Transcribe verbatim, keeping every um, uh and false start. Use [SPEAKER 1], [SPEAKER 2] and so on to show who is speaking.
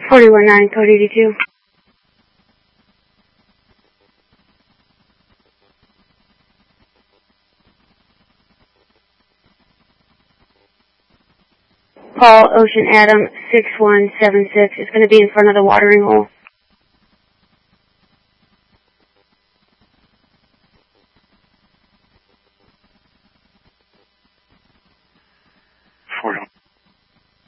[SPEAKER 1] forty-one nine, code eighty-two. Paul Ocean Adam six one seven six is going to be in front of the watering hole.